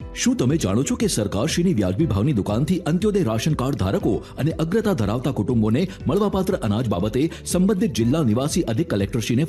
શું તમે જાણો છો કે સરકારશ્રીની વ્યાજબી ભાવની દુકાનથી અંત્યોદય રાશન કાર્ડ ધારકો અને અગ્રતા ધરાવતા કુટુંબોને મળવાપાત્ર અનાજ બાબતે સંબંધિત જિલ્લા નિવાસી અધિક કલેક્ટરશ્રીને